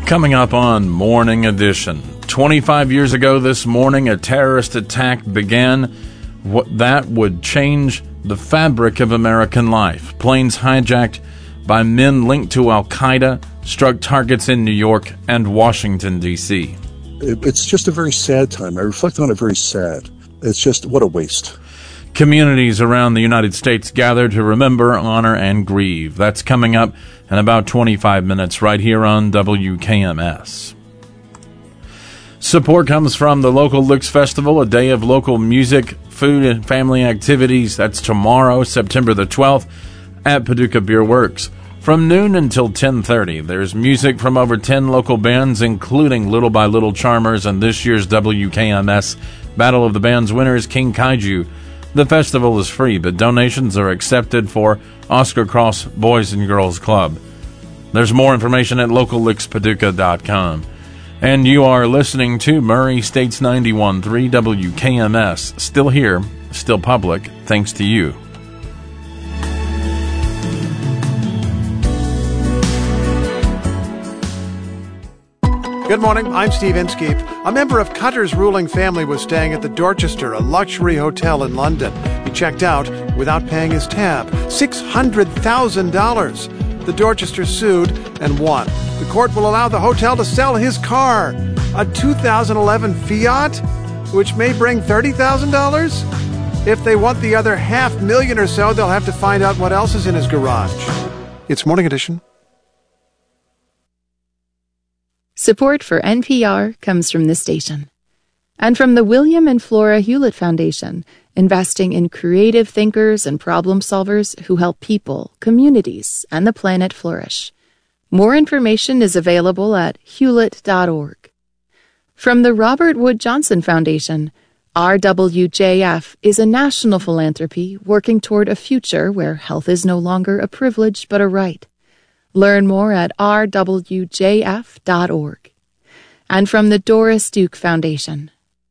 Coming up on Morning Edition. 25 years ago this morning, a terrorist attack began. That would change the fabric of American life. Planes hijacked by men linked to Al-Qaeda struck targets in New York and Washington, D.C. It's just a very sad time. I reflect on it very sad. It's just, what a waste. Communities around the United States gather to remember, honor, and grieve. That's coming up in about 25 minutes right here on WKMS. Support comes from the local Licks Festival, a day of local music, food, and family activities. That's tomorrow, September the 12th, at Paducah Beer Works. From noon until 10:30, there's music from over 10 local bands, including Little by Little Charmers and this year's WKMS Battle of the Bands winners, King Kaiju. The festival is free, but donations are accepted for Oscar Cross Boys and Girls Club. There's more information at locallickspaducah.com. And you are listening to Murray States 91.3 WKMS. Still here, still public, thanks to you. Good morning, I'm Steve Inskeep. A member of Cutter's ruling family was staying at the Dorchester, a luxury hotel in London. He checked out without paying his tab. $600,000. The Dorchester sued and won. The court will allow the hotel to sell his car, a 2011 Fiat, which may bring $30,000. If they want the other $500,000 or so, they'll have to find out what else is in his garage. It's Morning Edition. Support for NPR comes from this station and from the William and Flora Hewlett Foundation, investing in creative thinkers and problem solvers who help people, communities, and the planet flourish. More information is available at hewlett.org. From the Robert Wood Johnson Foundation, RWJF is a national philanthropy working toward a future where health is no longer a privilege but a right. Learn more at rwjf.org. And from the Doris Duke Foundation.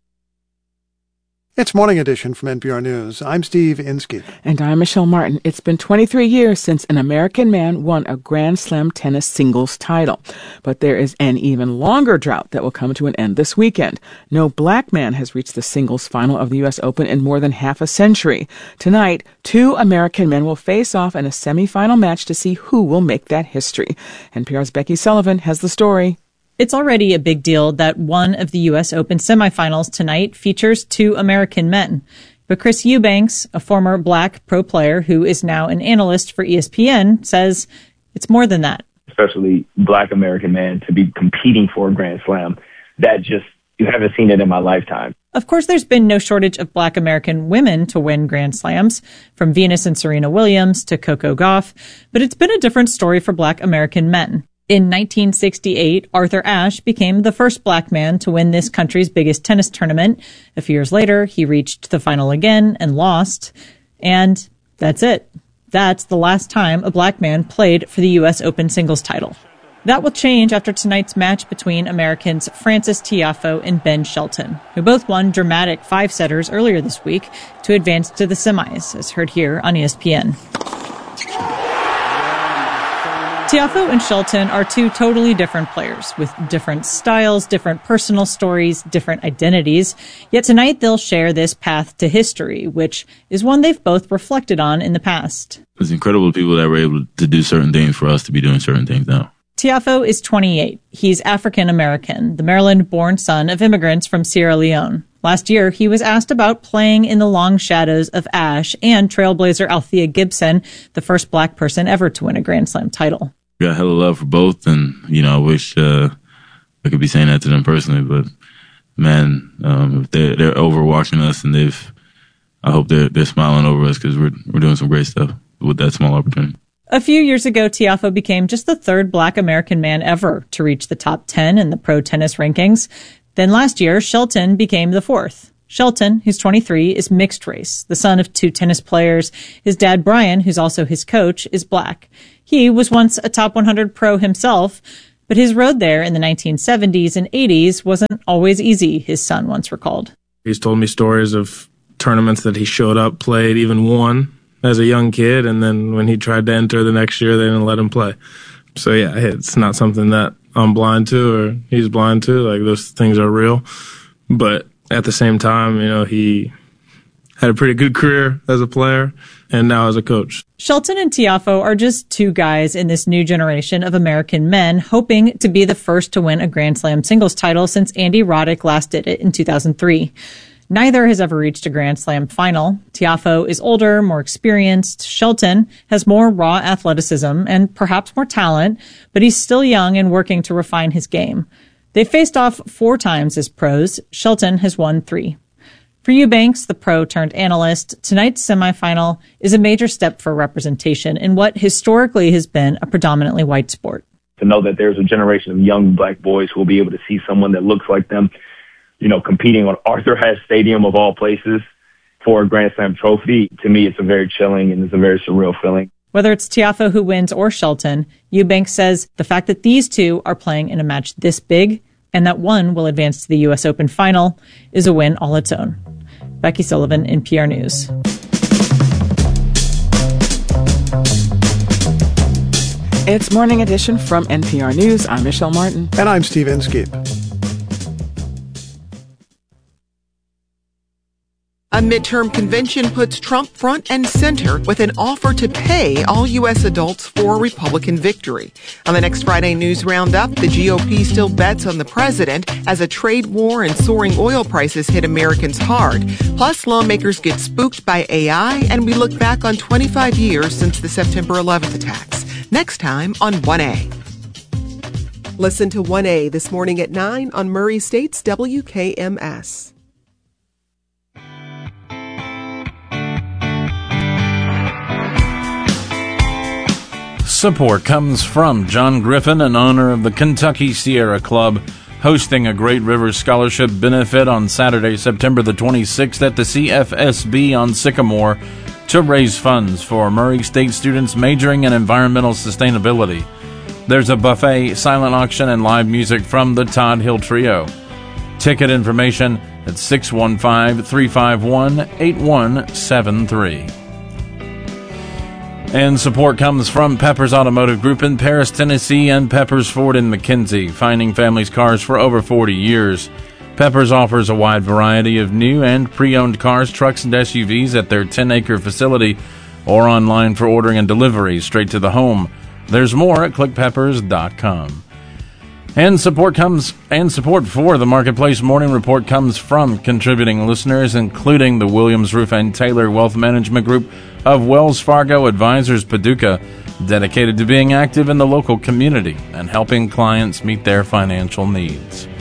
It's Morning Edition from NPR News. I'm Steve Inskeep. And I'm Michelle Martin. It's been 23 years since an American man won a Grand Slam tennis singles title. But there is an even longer drought that will come to an end this weekend. No black man has reached the singles final of the U.S. Open in more than half a century. Tonight, 2 American men will face off in a semifinal match to see who will make that history. NPR's Becky Sullivan has the story. It's already a big deal that one of the U.S. Open semifinals tonight features 2 American men. But Chris Eubanks, a former black pro player who is now an analyst for ESPN, says it's more than that. Especially black American man to be competing for a Grand Slam, that just, you haven't seen it in my lifetime. Of course, there's been no shortage of black American women to win Grand Slams, from Venus and Serena Williams to Coco Gauff, but it's been a different story for black American men. In 1968, Arthur Ashe became the first black man to win this country's biggest tennis tournament. A few years later, he reached the final again and lost. And that's it. That's the last time a black man played for the U.S. Open singles title. That will change after tonight's match between Americans Frances Tiafoe and Ben Shelton, who both won dramatic 5-setters earlier this week to advance to the semis, as heard here on ESPN. Tiafoe and Shelton are 2 totally different players with different styles, different personal stories, different identities. Yet tonight they'll share this path to history, which is one they've both reflected on in the past. It's incredible people that were able to do certain things for us to be doing certain things now. Tiafoe is 28. He's African-American, the Maryland-born son of immigrants from Sierra Leone. Last year, he was asked about playing in the long shadows of Ashe and trailblazer Althea Gibson, the first black person ever to win a Grand Slam title. Got hella love for both, and I wish I could be saying that to them personally. But man, if they're over watching us, and I hope they're smiling over us because we're doing some great stuff with that small opportunity. A few years ago, Tiafoe became just the 3rd black American man ever to reach the top 10 in the pro tennis rankings. Then last year, Shelton became the 4th. Shelton, who's 23, is mixed race, the son of 2 tennis players. His dad, Brian, who's also his coach, is black. He was once a top 100 pro himself, but his road there in the 1970s and 80s wasn't always easy, his son once recalled. He's told me stories of tournaments that he showed up, played, even won as a young kid, and then when he tried to enter the next year, they didn't let him play. So yeah, it's not something that I'm blind to or he's blind to. Like, those things are real. But at the same time, he had a pretty good career as a player and now as a coach. Shelton and Tiafoe are just two guys in this new generation of American men hoping to be the first to win a Grand Slam singles title since Andy Roddick last did it in 2003. Neither has ever reached a Grand Slam final. Tiafoe is older, more experienced. Shelton has more raw athleticism and perhaps more talent, but he's still young and working to refine his game. They faced off 4 times as pros. Shelton has won 3. For Eubanks, the pro-turned-analyst, tonight's semifinal is a major step for representation in what historically has been a predominantly white sport. To know that there's a generation of young black boys who will be able to see someone that looks like them, competing on Arthur Ashe Stadium of all places for a Grand Slam trophy, to me, it's a very chilling and it's a very surreal feeling. Whether it's Tiafoe who wins or Shelton, Eubanks says the fact that these two are playing in a match this big and that one will advance to the U.S. Open final is a win all its own. Becky Sullivan, NPR News. It's Morning Edition from NPR News. I'm Michelle Martin. And I'm Steve Inskeep. A midterm convention puts Trump front and center with an offer to pay all U.S. adults for a Republican victory. On the next Friday News Roundup, the GOP still bets on the president as a trade war and soaring oil prices hit Americans hard. Plus, lawmakers get spooked by AI, and we look back on 25 years since the September 11th attacks. Next time on 1A. Listen to 1A this morning at 9 on Murray State's WKMS. Support comes from John Griffin, in honor of the Kentucky Sierra Club, hosting a Great Rivers Scholarship benefit on Saturday, September the 26th at the CFSB on Sycamore to raise funds for Murray State students majoring in environmental sustainability. There's a buffet, silent auction, and live music from the Todd Hill Trio. Ticket information at 615-351-8173. And support comes from Peppers Automotive Group in Paris, Tennessee, and Peppers Ford in McKenzie, finding families' cars for over 40 years. Peppers offers a wide variety of new and pre-owned cars, trucks, and SUVs at their 10-acre facility or online for ordering and delivery straight to the home. There's more at clickpeppers.com. And support for the Marketplace Morning Report comes from contributing listeners, including the Williams Roof and Taylor Wealth Management Group of Wells Fargo Advisors Paducah, dedicated to being active in the local community and helping clients meet their financial needs.